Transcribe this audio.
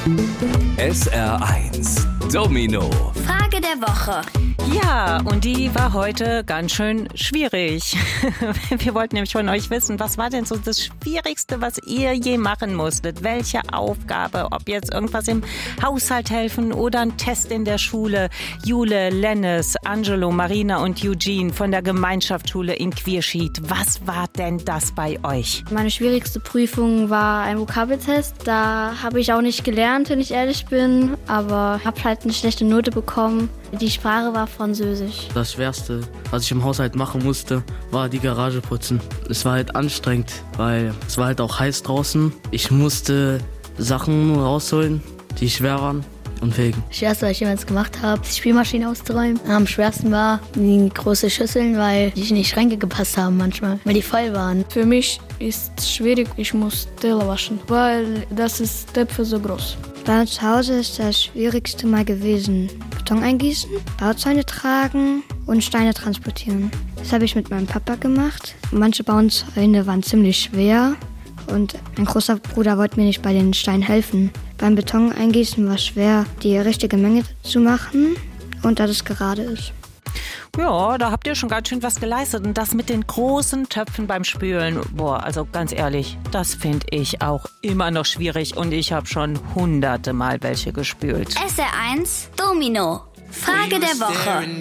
SR1 Domino. Frage der Woche. Ja, und die war heute ganz schön schwierig. Wir wollten nämlich von euch wissen, was war denn so das Schwierigste, was ihr je machen musstet? Welche Aufgabe? Ob jetzt irgendwas im Haushalt helfen oder ein Test in der Schule. Jule, Lennis, Angelo, Marina und Eugene von der Gemeinschaftsschule in Quierschied. Was war denn das bei euch? Meine schwierigste Prüfung war ein Vokabeltest. Da habe ich auch nicht gelernt, wenn ich ehrlich bin, aber habe halt eine schlechte Note bekommen. Die Sprache war Französisch. Das Schwerste, was ich im Haushalt machen musste, war die Garage putzen. Es war halt anstrengend, weil es war halt auch heiß draußen. Ich musste Sachen rausholen, die schwer waren und wegen. Das Schwerste, was ich jemals gemacht habe, ist die Spülmaschine auszuräumen. Am schwersten war die große Schüsseln, weil die in die Schränke gepasst haben manchmal, weil die voll waren. Für mich ist es schwierig, ich muss Teller waschen, weil das ist Töpfe so groß. Bei uns zu Hause ist das Schwierigste mal gewesen: Beton eingießen, Bauzäune tragen und Steine transportieren. Das habe ich mit meinem Papa gemacht. Manche Bauzäune waren ziemlich schwer und mein großer Bruder wollte mir nicht bei den Steinen helfen. Beim Beton eingießen war es schwer, die richtige Menge zu machen und dass es gerade ist. Ja, da habt ihr schon ganz schön was geleistet. Und das mit den großen Töpfen beim Spülen, also ganz ehrlich, das finde ich auch immer noch schwierig. Und ich habe schon hunderte Mal welche gespült. SR1 Domino. Frage der Woche.